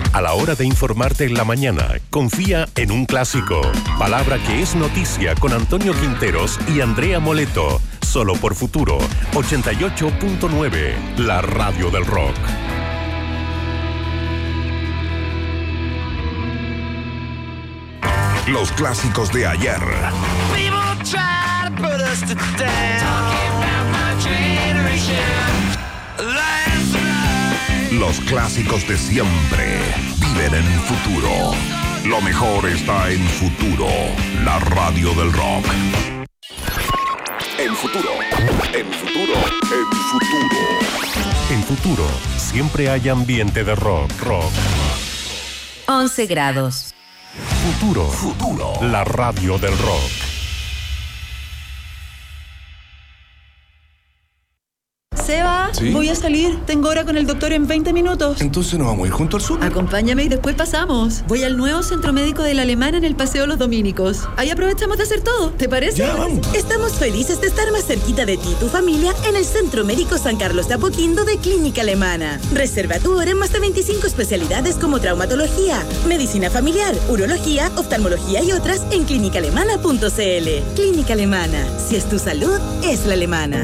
A la hora de informarte en la mañana, confía en un clásico. Palabra que es noticia con Antonio Quinteros y Andrea Moleto. Solo por Futuro 88.9, la radio del rock. Los clásicos de ayer. Los clásicos de siempre viven en Futuro. Lo mejor está en Futuro, la radio del rock. En Futuro, en Futuro, en Futuro. En Futuro, siempre hay ambiente de rock. 11 grados. Futuro, la radio del rock. Seba, ¿sí? Voy a salir. Tengo hora con el doctor en 20 minutos. Entonces nos vamos a ir junto al súper. Acompáñame y después pasamos. Voy al nuevo centro médico de la Alemana en el Paseo Los Dominicos. Ahí aprovechamos de hacer todo. ¿Te parece? Ya, vamos. Estamos felices de estar más cerquita de ti y tu familia en el Centro Médico San Carlos de Apoquindo de Clínica Alemana. Reserva tu hora en más de 25 especialidades como traumatología, medicina familiar, urología, oftalmología y otras en clínicaalemana.cl. Clínica Alemana. Si es tu salud, es la alemana.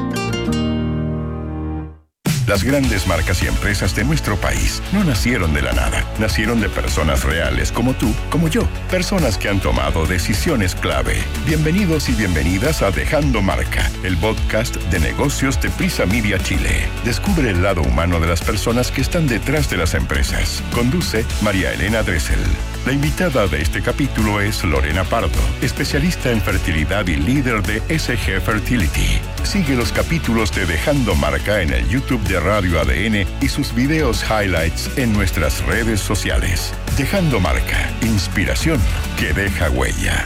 Las grandes marcas y empresas de nuestro país no nacieron de la nada. Nacieron de personas reales como tú, como yo. Personas que han tomado decisiones clave. Bienvenidos y bienvenidas a Dejando Marca, el podcast de negocios de Prisa Media Chile. Descubre el lado humano de las personas que están detrás de las empresas. Conduce María Elena Dressel. La invitada de este capítulo es Lorena Pardo, especialista en fertilidad y líder de SG Fertility. Sigue los capítulos de Dejando Marca en el YouTube de Radio ADN y sus videos highlights en nuestras redes sociales. Dejando Marca, inspiración que deja huella.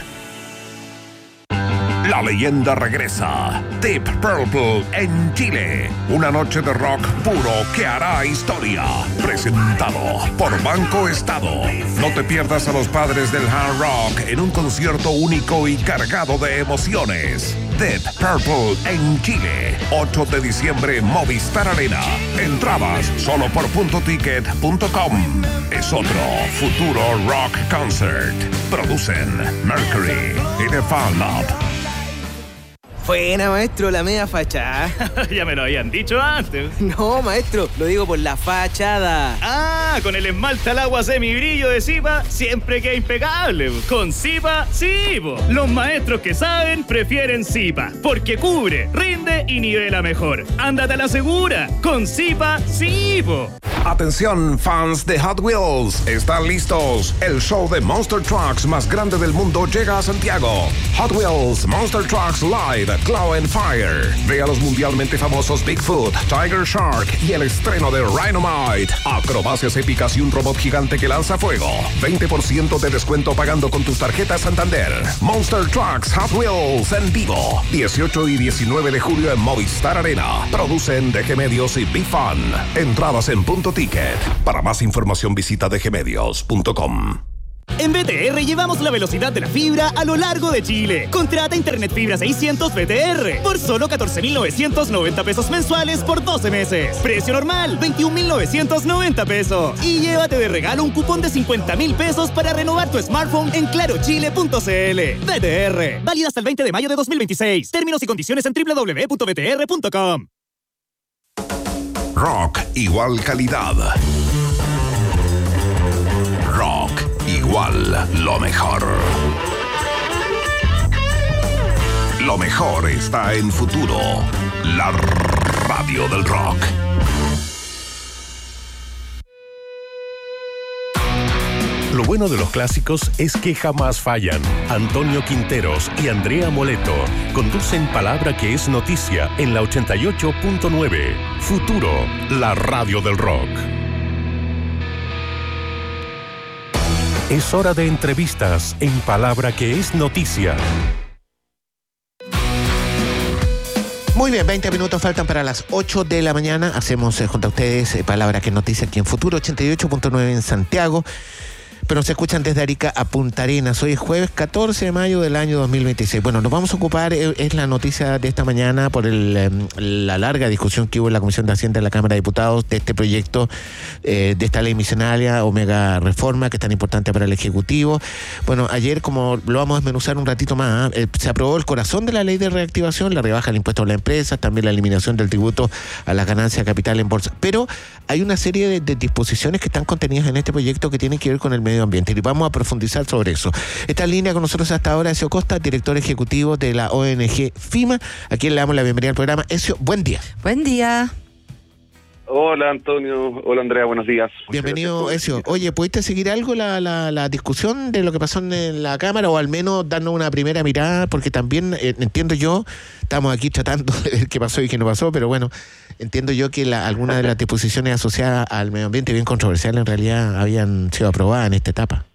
La leyenda regresa. Deep Purple en Chile. Una noche de rock puro que hará historia. Presentado por Banco Estado. No te pierdas a los padres del hard rock en un concierto único y cargado de emociones. Deep Purple en Chile. 8 de diciembre, Movistar Arena. Entradas solo por puntoticket.com. Es otro Futuro Rock Concert. Producen Mercury y The Fan Lab. Buena, maestro, la media fachada. Ya me lo habían dicho antes. No, maestro, lo digo por la fachada. Ah, con el esmalte al agua semibrillo de Zipa siempre queda impecable. Con Zipa, sí, po. Los maestros que saben prefieren Zipa, porque cubre, rinde y nivela mejor. Ándate a la segura. Con Zipa, sí, po. Atención, fans de Hot Wheels, ¿están listos? El show de Monster Trucks más grande del mundo llega a Santiago. Hot Wheels Monster Trucks Live Claw and Fire. Ve a los mundialmente famosos Bigfoot, Tiger Shark y el estreno de Rhinomite. Acrobacias épicas y un robot gigante que lanza fuego. 20% de descuento pagando con tus tarjetas Santander. Monster Trucks Hot Wheels en vivo. 18 y 19 de julio en Movistar Arena. Producen DG Medios y BeFun. Entradas en Punto Ticket. Para más información visita dgmedios.com. En BTR llevamos la velocidad de la fibra a lo largo de Chile. Contrata Internet Fibra 600 BTR por solo 14,990 pesos mensuales por 12 meses. Precio normal, 21,990 pesos. Y llévate de regalo un cupón de 50,000 pesos para renovar tu smartphone en clarochile.cl. BTR, válido hasta el 20 de mayo de 2026. Términos y condiciones en www.btr.com. Rock igual calidad. Rock igual lo mejor. Lo mejor está en Futuro, la radio del rock. Lo bueno de los clásicos es que jamás fallan. Antonio Quinteros y Andrea Moleto conducen Palabra que es noticia en la 88.9. Futuro, la radio del rock. Es hora de entrevistas en Palabra que es noticia. Muy bien, 20 minutos faltan para las 8 de la mañana. Hacemos junto a ustedes Palabra que es noticia aquí en Futuro 88.9 en Santiago. pero se escuchan desde Arica a Punta Arenas. Hoy es jueves 14 de mayo del año 2026. Bueno, nos vamos a ocupar, es la noticia de esta mañana, por la larga discusión que hubo en la Comisión de Hacienda de la Cámara de Diputados de este proyecto, de esta ley misenaria o mega reforma que es tan importante para el Ejecutivo. Bueno, ayer, como lo vamos a desmenuzar un ratito más, se aprobó el corazón de la ley de reactivación, la rebaja del impuesto a las empresas, también la eliminación del tributo a las ganancias de capital en bolsa. Pero hay una serie de disposiciones que están contenidas en este proyecto que tienen que ver con el medio ambiente y vamos a profundizar sobre eso. Está en línea con nosotros hasta ahora Ezio Costa, director ejecutivo de la ONG FIMA, a quien le damos la bienvenida al programa. Ezio, buen día. Buen día. Hola Antonio, hola Andrea, buenos días. Bienvenido, Ezio. Oye, ¿pudiste seguir algo la discusión de lo que pasó en la Cámara, o al menos darnos una primera mirada? Porque también entiendo yo, estamos aquí tratando de ver qué pasó y qué no pasó, pero bueno, entiendo yo que algunas de las disposiciones asociadas al medio ambiente bien controversiales en realidad habían sido aprobadas en esta etapa.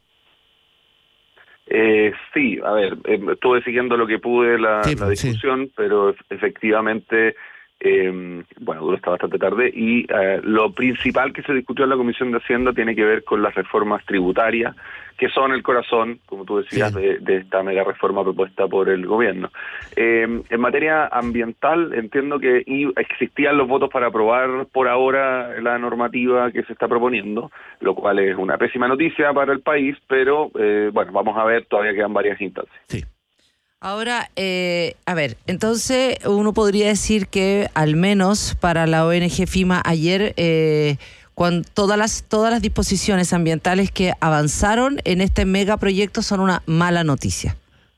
Sí, a ver, estuve siguiendo lo que pude la discusión, sí. Pero efectivamente... bueno, duró hasta bastante tarde y lo principal que se discutió en la Comisión de Hacienda tiene que ver con las reformas tributarias, que son el corazón, como tú decías, sí. de esta mega reforma propuesta por el gobierno. En materia ambiental, entiendo que existían los votos para aprobar por ahora la normativa que se está proponiendo, lo cual es una pésima noticia para el país, pero bueno, vamos a ver, todavía quedan varias instancias. Sí. Ahora, a ver, entonces uno podría decir que al menos para la ONG FIMA ayer, con todas las disposiciones ambientales que avanzaron en este megaproyecto son una mala noticia.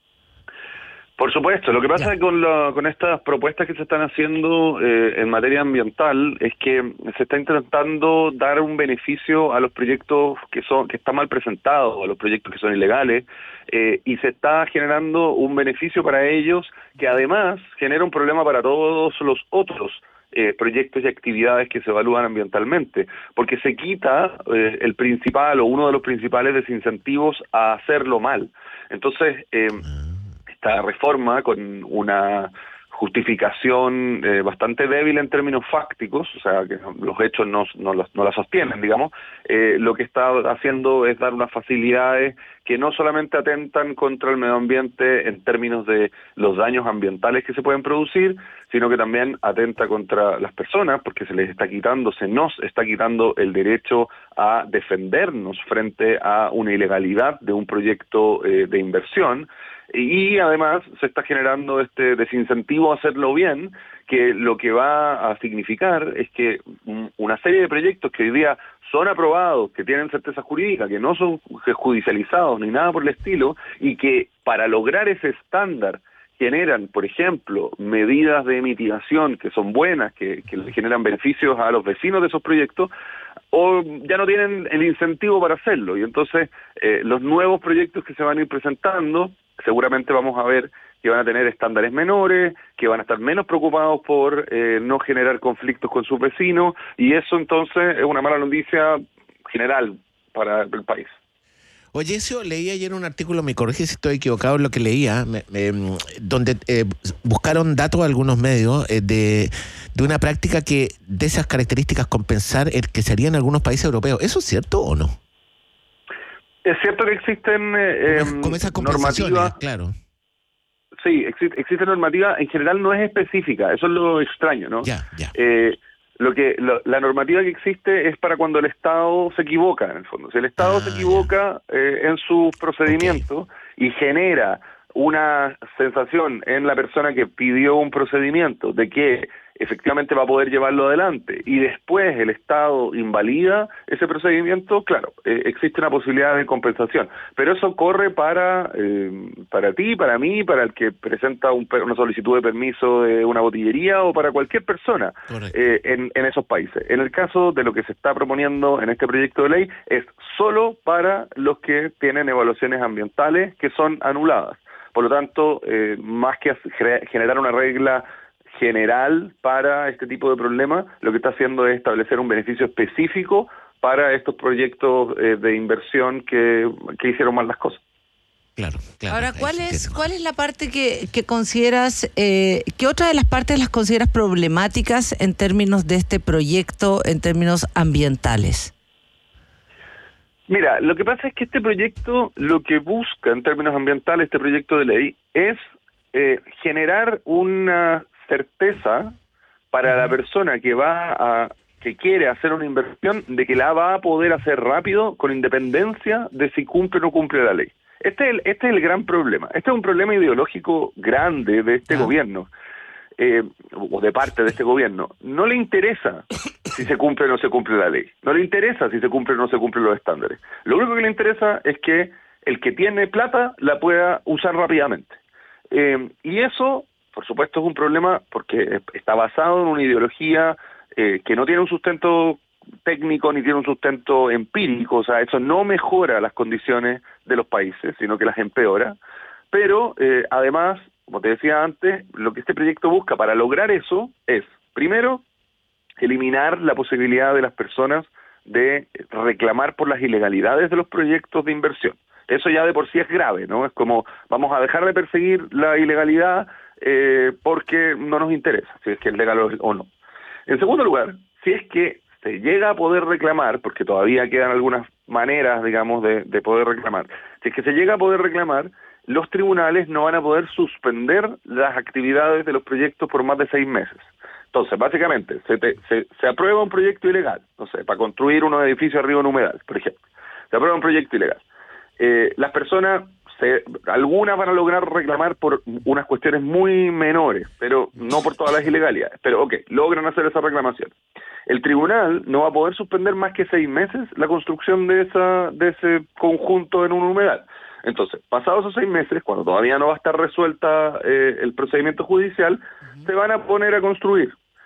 Por supuesto, lo que pasa con estas propuestas que se están haciendo en materia ambiental es que se está intentando dar un beneficio a los proyectos que están mal presentados, a los proyectos que son ilegales, y se está generando un beneficio para ellos que además genera un problema para todos los otros proyectos y actividades que se evalúan ambientalmente, porque se quita el principal o uno de los principales desincentivos a hacerlo mal. Entonces, esta reforma, con una justificación bastante débil en términos fácticos, o sea, que los hechos no la sostienen, digamos, lo que está haciendo es dar unas facilidades que no solamente atentan contra el medio ambiente en términos de los daños ambientales que se pueden producir, sino que también atenta contra las personas, porque se nos está quitando el derecho a defendernos frente a una ilegalidad de un proyecto de inversión, y además se está generando este desincentivo a hacerlo bien, que lo que va a significar es que una serie de proyectos que hoy día son aprobados, que tienen certeza jurídica, que no son judicializados ni nada por el estilo, y que para lograr ese estándar generan, por ejemplo, medidas de mitigación que son buenas, que le generan beneficios a los vecinos de esos proyectos, o ya no tienen el incentivo para hacerlo. Y entonces los nuevos proyectos que se van a ir presentando, seguramente vamos a ver que van a tener estándares menores, que van a estar menos preocupados por no generar conflictos con sus vecinos, y eso entonces es una mala noticia general para el país. Oye, eso, leí ayer un artículo, me corrige si estoy equivocado en lo que leía, donde buscaron datos de algunos medios de una práctica que de esas características compensar que se haría en algunos países europeos. ¿Eso es cierto o no? Es cierto que existen como esas compensaciones, claro. Sí, existe normativa, en general no es específica, eso es lo extraño, ¿no? Ya. La normativa que existe es para cuando el Estado se equivoca, en el fondo. Si el Estado se equivoca en su procedimiento y genera una sensación en la persona que pidió un procedimiento de que efectivamente va a poder llevarlo adelante y después el Estado invalida ese procedimiento, claro, existe una posibilidad de compensación, pero eso corre para ti, para mí, para el que presenta una solicitud de permiso de una botillería o para cualquier persona en esos países. En el caso de lo que se está proponiendo en este proyecto de ley es solo para los que tienen evaluaciones ambientales que son anuladas. Por lo tanto, más que generar una regla general para este tipo de problemas, lo que está haciendo es establecer un beneficio específico para estos proyectos de inversión que hicieron mal las cosas. Claro. Ahora, ¿cuál es la parte que consideras, qué otra de las partes las consideras problemáticas en términos de este proyecto, en términos ambientales? Mira, lo que pasa es que este proyecto lo que busca en términos ambientales, este proyecto de ley, es generar una certeza para la persona que quiere hacer una inversión de que la va a poder hacer rápido con independencia de si cumple o no cumple la ley. Este es el gran problema. Este es un problema ideológico grande de este gobierno, o de parte de este gobierno. No le interesa si se cumple o no se cumple la ley. No le interesa si se cumple o no se cumplen los estándares. Lo único que le interesa es que el que tiene plata la pueda usar rápidamente. Y eso, por supuesto, es un problema porque está basado en una ideología que no tiene un sustento técnico ni tiene un sustento empírico. O sea, eso no mejora las condiciones de los países, sino que las empeora. Pero, además, como te decía antes, lo que este proyecto busca para lograr eso es, primero, eliminar la posibilidad de las personas de reclamar por las ilegalidades de los proyectos de inversión. Eso ya de por sí es grave, ¿no? Es como, vamos a dejar de perseguir la ilegalidad porque no nos interesa si es que es legal o no. En segundo lugar, si es que se llega a poder reclamar, porque todavía quedan algunas maneras, digamos, de poder reclamar, si es que se llega a poder reclamar, los tribunales no van a poder suspender las actividades de los proyectos por más de 6 meses. Entonces, básicamente, se aprueba un proyecto ilegal, no sé, para construir unos edificios arriba en un humedal, por ejemplo. Se aprueba un proyecto ilegal. Las personas, algunas van a lograr reclamar por unas cuestiones muy menores, pero no por todas las ilegalidades. Pero, logran hacer esa reclamación. El tribunal no va a poder suspender más que 6 meses la construcción de ese conjunto en un humedal. Entonces, pasados esos 6 meses, cuando todavía no va a estar resuelta el procedimiento judicial, se van a poner a construir.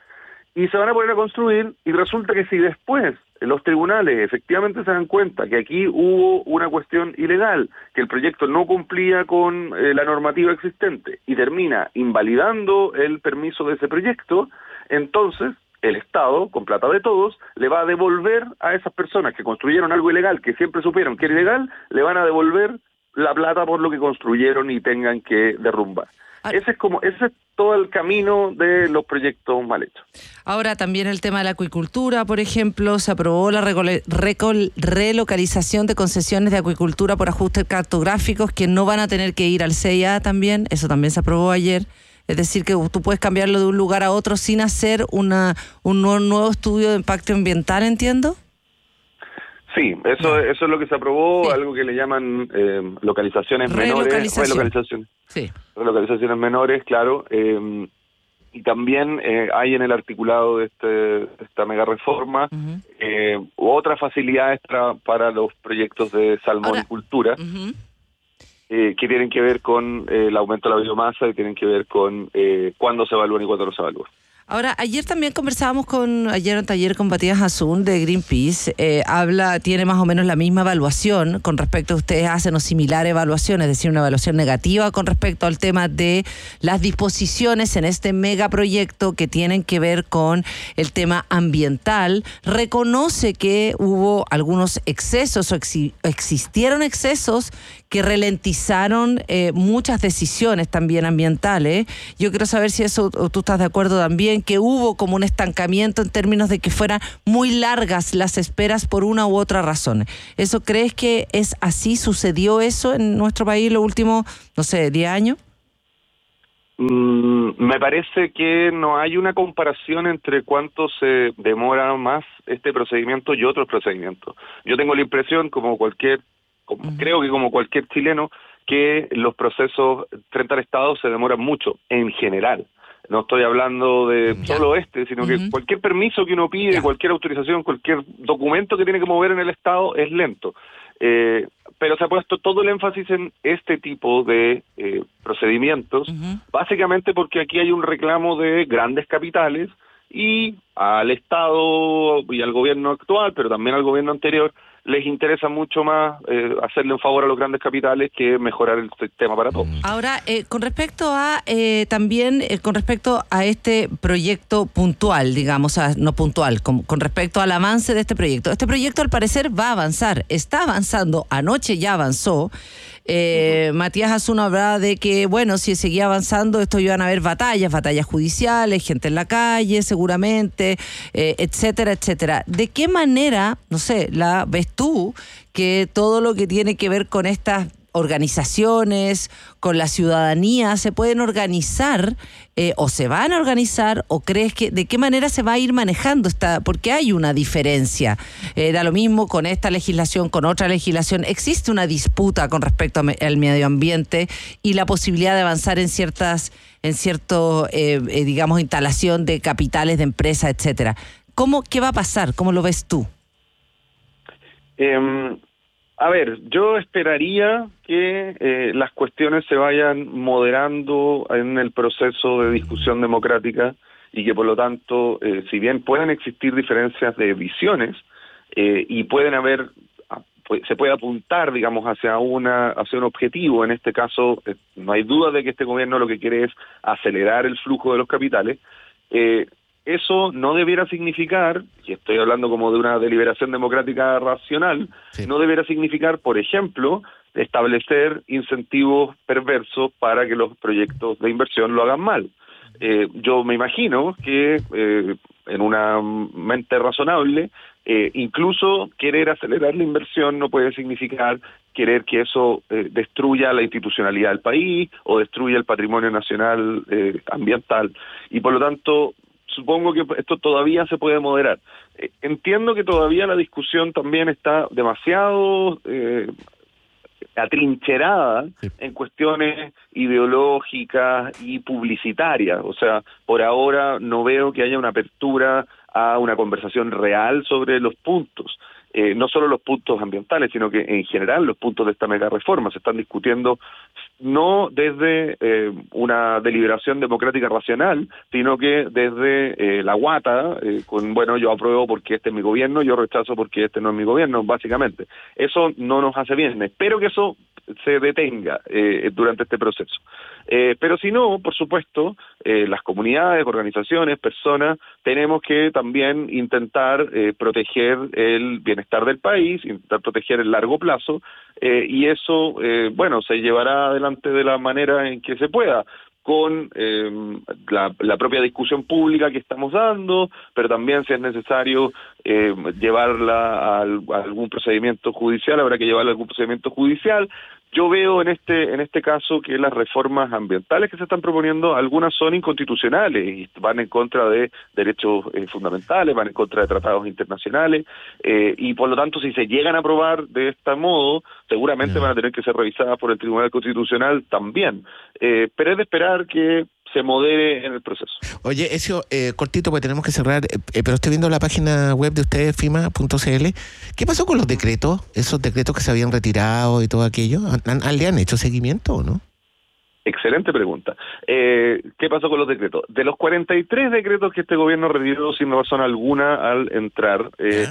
Y se van a poner a construir, y resulta que si después los tribunales efectivamente se dan cuenta que aquí hubo una cuestión ilegal, que el proyecto no cumplía con la normativa existente, y termina invalidando el permiso de ese proyecto, entonces el Estado, con plata de todos, le va a devolver a esas personas que construyeron algo ilegal, que siempre supieron que era ilegal, le van a devolver la plata por lo que construyeron y tengan que derrumbar. Ese es todo el camino de los proyectos mal hechos. Ahora también el tema de la acuicultura, por ejemplo, se aprobó la relocalización de concesiones de acuicultura por ajustes cartográficos que no van a tener que ir al CIA también, eso también se aprobó ayer. Es decir, que tú puedes cambiarlo de un lugar a otro sin hacer un nuevo estudio de impacto ambiental, ¿entiendo? Sí, eso es lo que se aprobó, algo que le llaman localizaciones menores. Relocalizaciones. Sí. Relocalizaciones menores, claro. Y también hay en el articulado de esta mega reforma otras facilidades para los proyectos de salmonicultura. Que tienen que ver con el aumento de la biomasa y tienen que ver con cuándo se evalúan y cuándo no se evalúan. Ahora, ayer también conversábamos con Matías Hasún de Greenpeace, tiene más o menos la misma evaluación con respecto a ustedes hacen o similar evaluación, es decir, una evaluación negativa con respecto al tema de las disposiciones en este megaproyecto que tienen que ver con el tema ambiental. Reconoce que hubo algunos excesos o existieron excesos que ralentizaron muchas decisiones también ambientales. Yo quiero saber si eso tú estás de acuerdo también, que hubo como un estancamiento en términos de que fueran muy largas las esperas por una u otra razón. ¿Eso crees que es así? ¿Sucedió eso en nuestro país los últimos, 10 años? Me parece que no hay una comparación entre cuánto se demora más este procedimiento y otros procedimientos. Yo tengo la impresión, creo que como cualquier chileno, que los procesos frente al Estado se demoran mucho, en general. No estoy hablando de solo sino que cualquier permiso que uno pide, cualquier autorización, cualquier documento que tiene que mover en el Estado es lento. Pero se ha puesto todo el énfasis en este tipo de procedimientos, básicamente porque aquí hay un reclamo de grandes capitales y al Estado y al gobierno actual, pero también al gobierno anterior, les interesa mucho más hacerle un favor a los grandes capitales que mejorar el sistema para todos. Ahora, con respecto a este proyecto puntual, digamos, no puntual, con respecto al avance de este proyecto al parecer va a avanzar, está avanzando, anoche ya avanzó. Matías Hasún hablaba de que, bueno, si seguía avanzando, esto iban a haber batallas judiciales, gente en la calle, seguramente, etcétera, etcétera. ¿De qué manera, la ves tú que todo lo que tiene que ver con estas organizaciones, con la ciudadanía, se pueden organizar o se van a organizar, o crees que de qué manera se va a ir manejando porque hay una diferencia? Da lo mismo con esta legislación, con otra legislación, existe una disputa con respecto al medio ambiente y la posibilidad de avanzar en cierto digamos, instalación de capitales de empresas, etcétera. ¿Qué va a pasar? ¿Cómo lo ves tú? A ver, yo esperaría que las cuestiones se vayan moderando en el proceso de discusión democrática y que por lo tanto, si bien pueden existir diferencias de visiones y pueden haber, se puede apuntar, digamos, hacia un objetivo. En este caso, no hay duda de que este gobierno lo que quiere es acelerar el flujo de los capitales. Eso no debiera significar, y estoy hablando como de una deliberación democrática racional, sí, no debiera significar, por ejemplo, establecer incentivos perversos para que los proyectos de inversión lo hagan mal. Yo me imagino que en una mente razonable, incluso querer acelerar la inversión no puede significar querer que eso destruya la institucionalidad del país o destruya el patrimonio nacional ambiental. Y por lo tanto, supongo que esto todavía se puede moderar. Entiendo que todavía la discusión también está demasiado atrincherada en cuestiones ideológicas y publicitarias. O sea, por ahora no veo que haya una apertura a una conversación real sobre los puntos. No solo los puntos ambientales, sino que en general los puntos de esta mega reforma se están discutiendo no desde una deliberación democrática racional, sino que desde la guata, bueno, yo apruebo porque este es mi gobierno, yo rechazo porque este no es mi gobierno, básicamente. Eso no nos hace bien. Espero que eso se detenga durante este proceso. Pero si no, por supuesto, las comunidades, organizaciones, personas, tenemos que también intentar proteger el bienestar del país, intentar proteger el largo plazo, y eso, bueno, se llevará adelante de la manera en que se pueda, con la propia discusión pública que estamos dando, pero también, si es necesario llevarla a algún procedimiento judicial, habrá que llevarla a algún procedimiento judicial. Yo veo en este caso que las reformas ambientales que se están proponiendo, algunas son inconstitucionales y van en contra de derechos fundamentales, van en contra de tratados internacionales, y por lo tanto, si se llegan a aprobar de este modo, seguramente van a tener que ser revisadas por el Tribunal Constitucional también. Pero es de esperar que se modere en el proceso. Oye, Ezio, cortito, porque tenemos que cerrar, pero estoy viendo la página web de ustedes, fima.cl. ¿Qué pasó con los decretos? Esos decretos que se habían retirado y todo aquello. ¿Le han hecho seguimiento o no? Excelente pregunta. ¿Qué pasó con los decretos? De los 43 decretos que este gobierno retiró sin razón alguna al entrar,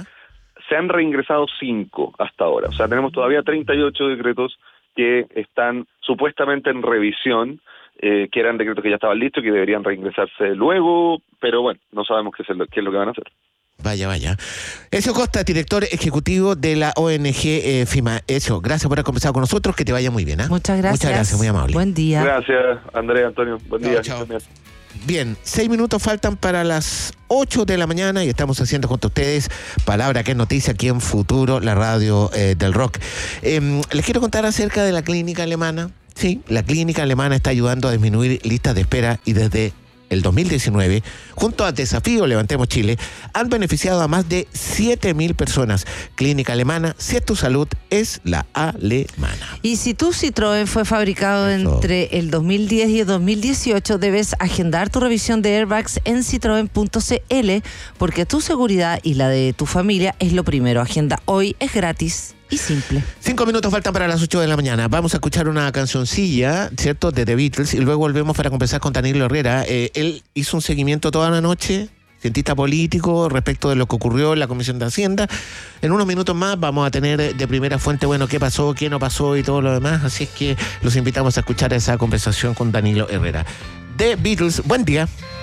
se han reingresado 5 hasta ahora. O sea, tenemos todavía 38 decretos que están supuestamente en revisión, que eran decretos que ya estaban listos y que deberían reingresarse luego, pero bueno, no sabemos qué es lo que van a hacer. Vaya. Ezio Costa, director ejecutivo de la ONG FIMA. Ezio, gracias por haber conversado con nosotros, que te vaya muy bien. Muchas gracias. Muchas gracias, muy amable. Buen día. Gracias, Andrea, Antonio. Buen día. Chao. Bien, 6 minutos faltan para las 8 de la mañana y estamos haciendo junto a ustedes Palabra que es Noticia aquí en Futuro, la radio del rock. Les quiero contar acerca de la clínica alemana. Sí, la clínica alemana está ayudando a disminuir listas de espera y desde el 2019, junto a Desafío Levantemos Chile, han beneficiado a más de 7.000 personas. Clínica Alemana, si es tu salud, es la alemana. Y si tu Citroën fue fabricado entre el 2010 y el 2018, debes agendar tu revisión de airbags en citroen.cl, porque tu seguridad y la de tu familia es lo primero. Agenda hoy, es gratis y simple. 5 minutos faltan para las 8 de la mañana. Vamos a escuchar una cancioncilla, ¿cierto?, de The Beatles, y luego volvemos para conversar con Danilo Herrera. Él hizo un seguimiento toda la noche, cientista político, respecto de lo que ocurrió en la Comisión de Hacienda. En unos minutos más vamos a tener de primera fuente, bueno, qué pasó, qué no pasó y todo lo demás. Así es que los invitamos a escuchar esa conversación con Danilo Herrera. The Beatles, buen día.